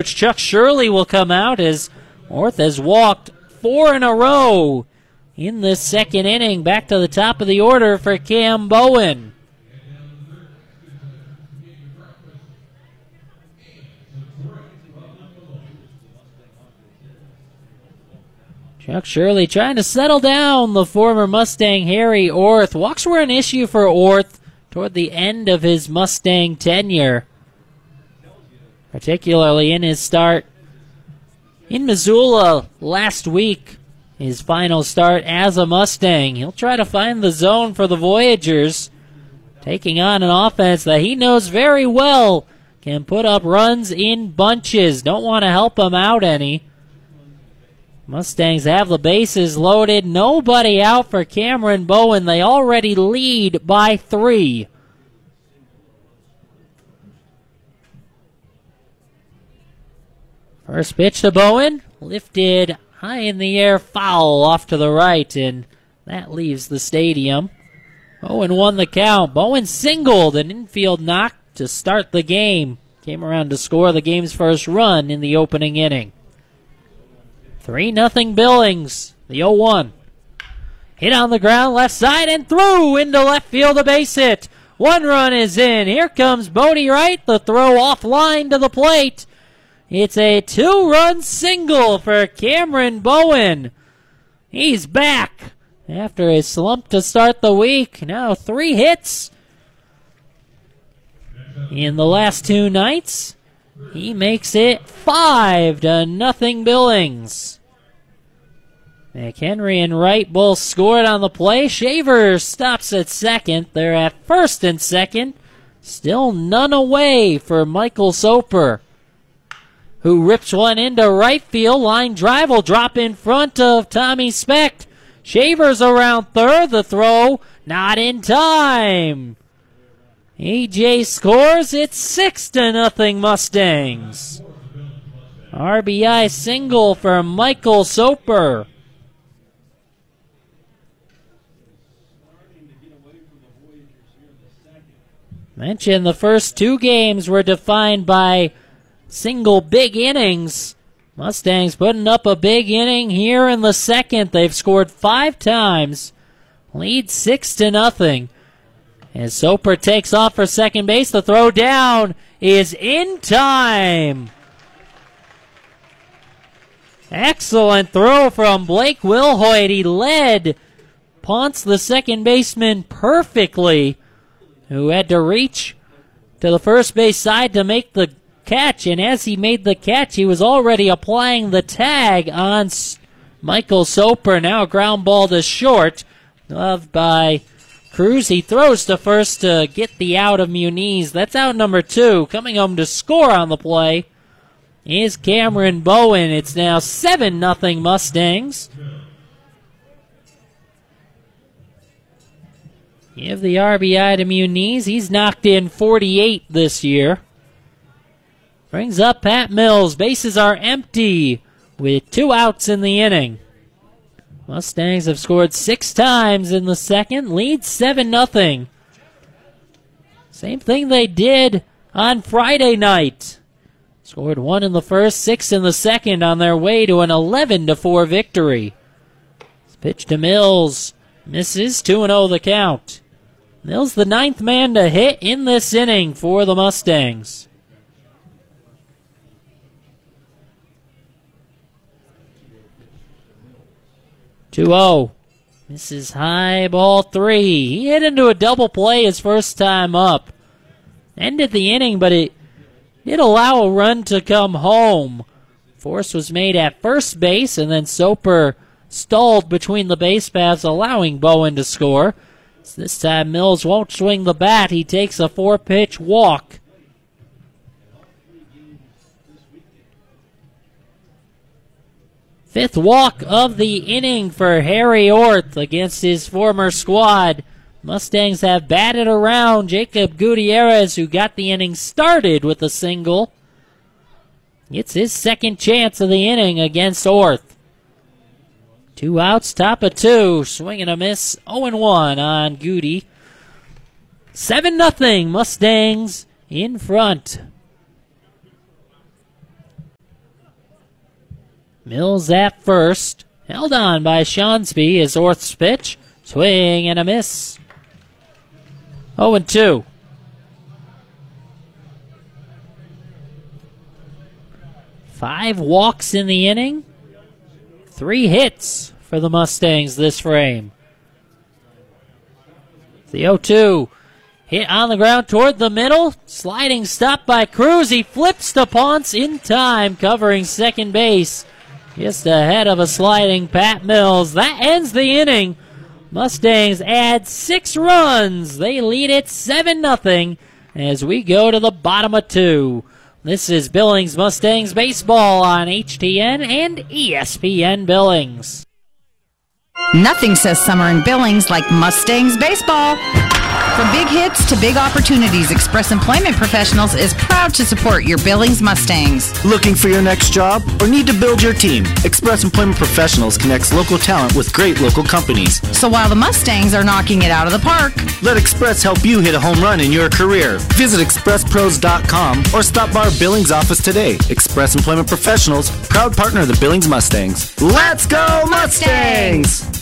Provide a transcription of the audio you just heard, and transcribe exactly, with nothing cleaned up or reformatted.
pitch. Chuck Shirley will come out as Orth has walked four in a row in this second inning. Back to the top of the order for Cam Bowen. Chuck Shirley trying to settle down the former Mustang Harry Orth. Walks were an issue for Orth toward the end of his Mustang tenure, particularly in his start in Missoula last week, his final start as a Mustang. He'll try to find the zone for the Voyagers, taking on an offense that he knows very well can put up runs in bunches. Don't want to help him out any. Mustangs have the bases loaded. Nobody out for Cameron Bowen. They already lead by three. First pitch to Bowen. Lifted high in the air, foul off to the right, and that leaves the stadium. Bowen won the count. Bowen singled an infield knock to start the game. Came around to score the game's first run in the opening inning. three nothing Billings, the oh one. Hit on the ground, left side, and through into left field, a base hit. One run is in. Here comes Bodie Wright, the throw offline to the plate. It's a two-run single for Cameron Bowen. He's back after a slump to start the week. Now three hits in the last two nights. He makes it five to nothing Billings. McHenry and Wright both scored on the play. Shaver stops at second. They're at first and second. Still none away for Michael Soper, who rips one into right field. Line drive will drop in front of Tommy Specht. Shaver's around third. The throw not in time. E J scores. It's six to nothing Mustangs. R B I single for Michael Soper. Mentioned the first two games were defined by single big innings. Mustangs putting up a big inning here in the second. They've scored five times. Lead six to nothing. As Soper takes off for second base, the throw down is in time. Excellent throw from Blake Wilhoit. He led, punts the second baseman perfectly, who had to reach to the first base side to make the catch. And as he made the catch, he was already applying the tag on Michael Soper. Now a ground ball to short, loved by Cruz. He throws to first to get the out of Muniz. That's out number two. Coming home to score on the play is Cameron Bowen. It's now seven nothing Mustangs. Give the R B I to Muniz. He's knocked in forty-eight this year. Brings up Pat Mills. Bases are empty with two outs in the inning. Mustangs have scored six times in the second. Lead seven nothing. Same thing they did on Friday night. Scored one in the first, six in the second on their way to an eleven to four victory. Pitch to Mills. Misses. two and oh the count. Mills the ninth man to hit in this inning for the Mustangs. two oh. Misses high, ball three. He hit into a double play his first time up. Ended the inning, but it did allow a run to come home. Force was made at first base, and then Soper stalled between the base paths, allowing Bowen to score. So this time Mills won't swing the bat. He takes a four-pitch walk. Fifth walk of the inning for Harry Orth against his former squad. Mustangs have batted around Jacob Gutierrez, who got the inning started with a single. It's his second chance of the inning against Orth. Two outs, top of two. Swing and a miss. oh and one on Goody. seven nothing Mustangs in front. Mills at first. Held on by Shawnsby as Orth's pitch. Swing and a miss. oh and two. Five walks in the inning. Three hits for the Mustangs this frame. The oh two. Hit on the ground toward the middle. Sliding stop by Cruz. He flips to Ponce in time, covering second base. Just ahead of a sliding Pat Mills. That ends the inning. Mustangs add six runs. They lead it seven nothing as we go to the bottom of two. This is Billings Mustangs baseball on H T N and E S P N Billings. Nothing says summer in Billings like Mustangs baseball. From big hits to big opportunities, Express Employment Professionals is proud to support your Billings Mustangs. Looking for your next job or need to build your team? Express Employment Professionals connects local talent with great local companies. So while the Mustangs are knocking it out of the park, let Express help you hit a home run in your career. Visit express pros dot com or stop by our Billings office today. Express Employment Professionals, proud partner of the Billings Mustangs. Let's go Mustangs!